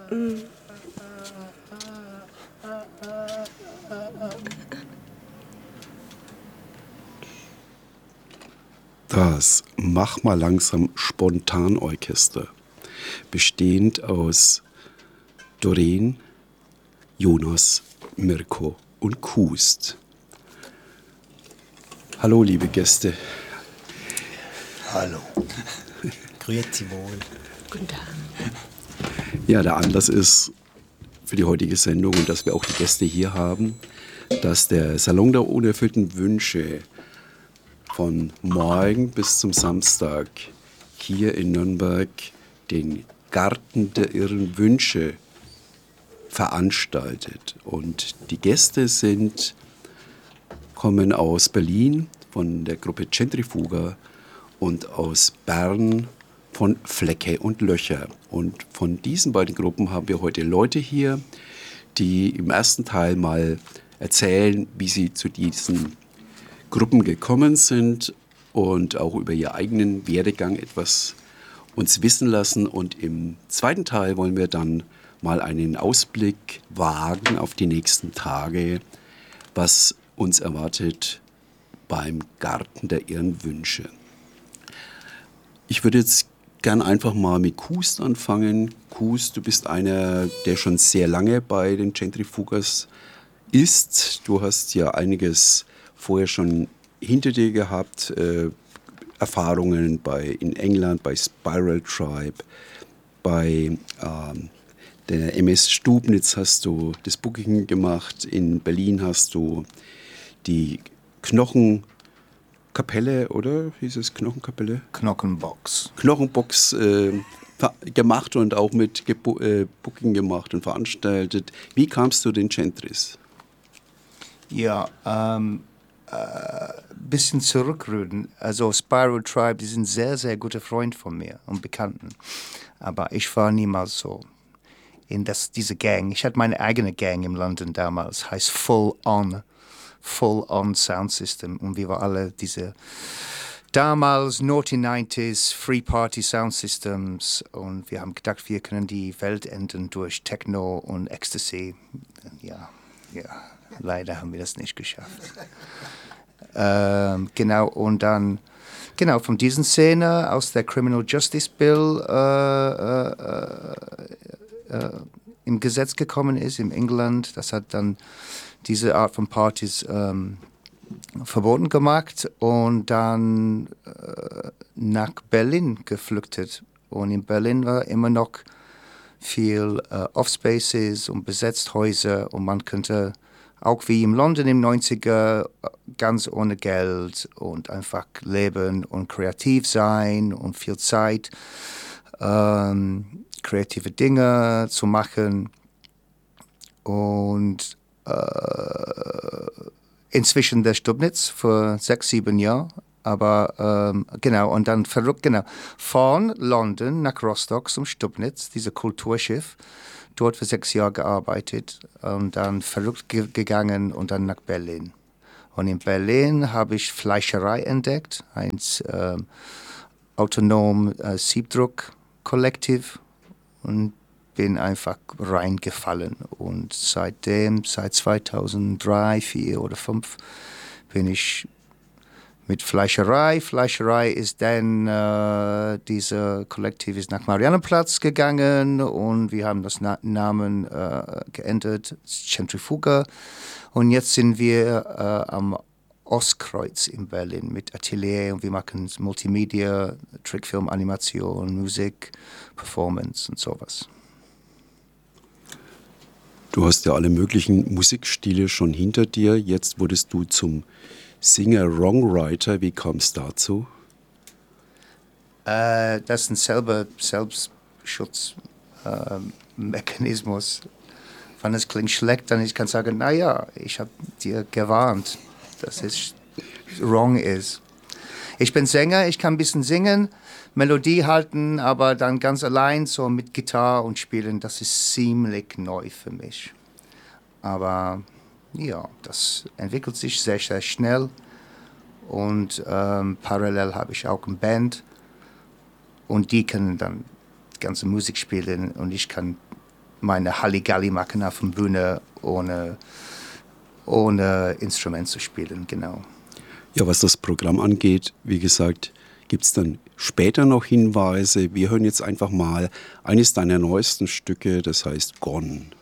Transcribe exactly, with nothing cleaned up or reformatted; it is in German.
Das Mach mal langsam Spontanorchester, bestehend aus Doreen, Jonas, Mirko und Kust. Hallo, liebe Gäste. Hallo. Grüezi wohl. Guten Tag. Ja, der Anlass ist für die heutige Sendung und dass wir auch die Gäste hier haben, dass der Salon der unerfüllten Wünsche von morgen bis zum Samstag hier in Nürnberg den Garten der irren Wünsche veranstaltet. Und die Gäste sind, kommen aus Berlin von der Gruppe Centrifuga und aus Bern von Flecke und Löcher. Und von diesen beiden Gruppen haben wir heute Leute hier, die im ersten Teil mal erzählen, wie sie zu diesen Gruppen gekommen sind und auch über ihren eigenen Werdegang etwas uns wissen lassen. Und im zweiten Teil wollen wir dann mal einen Ausblick wagen auf die nächsten Tage, was uns erwartet beim Garten der irren Wünsche. Ich würde jetzt gern einfach mal mit Kust anfangen. Kust, du bist einer, der schon sehr lange bei den Centrifugas ist. Du hast ja einiges vorher schon hinter dir gehabt, äh, Erfahrungen bei, in England bei Spiral Tribe, bei ähm, der M S Stubnitz hast du das Booking gemacht, in Berlin hast du die Knochenkapelle, oder hieß es Knochenkapelle? Knochenbox. Knochenbox äh, gemacht und auch mit Gebu- äh, Booking gemacht und veranstaltet. Wie kamst du den Centris? Ja, ähm, äh, bisschen zurückrühren. Also Spiral Tribe, die sind sehr, sehr gute Freunde von mir und Bekannten. Aber ich war niemals so in das, diese Gang. Ich hatte meine eigene Gang in London damals, heißt Full On, Full On Sound System. Und wir waren alle diese damals Naughty neunziger Free Party Sound Systems. Und wir haben gedacht, wir können die Welt ändern durch Techno und Ecstasy. Ja, ja. Leider haben wir das nicht geschafft. ähm, genau, und dann, genau, von diesen Szene aus der Criminal Justice Bill äh, äh, äh, im Gesetz gekommen ist, in England. Das hat dann diese Art von Partys ähm, verboten gemacht und dann äh, nach Berlin geflüchtet. Und in Berlin war immer noch viel äh, Offspaces und besetzt Häuser und man könnte auch wie in London im neunziger ganz ohne Geld und einfach leben und kreativ sein und viel Zeit, ähm, kreative Dinge zu machen. Und äh, inzwischen der Stubnitz für sechs, sieben Jahre. Aber ähm, genau, und dann verrückt, genau, von London nach Rostock zum Stubnitz, dieses Kulturschiff. Dort für sechs Jahre gearbeitet und dann verrückt ge- gegangen und dann nach Berlin. Und in Berlin habe ich Fleischerei entdeckt, ein äh, autonom äh, Siebdruck-Kollektiv und bin einfach reingefallen. Und seitdem, seit zweitausenddrei, zweitausendvier oder zweitausendfünf, bin ich mit Fleischerei. Fleischerei ist dann, äh, dieser Kollektiv ist nach Mariannenplatz gegangen und wir haben das Na- Namen äh, geändert, Centrifuga. Und jetzt sind wir äh, am Ostkreuz in Berlin mit Atelier und wir machen Multimedia, Trickfilm, Animation, Musik, Performance und sowas. Du hast ja alle möglichen Musikstile schon hinter dir. Jetzt wurdest du zum Singer-Songwriter. Wie kam es dazu? Äh, das ist ein selber Selbstschutzmechanismus. Äh, Wenn es klingt schlecht, dann ich kann sagen, naja, ich habe dir gewarnt, dass es wrong ist. Ich bin Sänger, ich kann ein bisschen singen, Melodie halten, aber dann ganz allein so mit Gitarre und Spielen, das ist ziemlich neu für mich. Aber ja, das entwickelt sich sehr, sehr schnell und ähm, parallel habe ich auch eine Band und die können dann die ganze Musik spielen und ich kann meine Halligalli machen auf der Bühne, ohne, ohne Instrument zu spielen, genau. Ja, was das Programm angeht, wie gesagt, gibt es dann später noch Hinweise. Wir hören jetzt einfach mal eines deiner neuesten Stücke, das heißt Gone.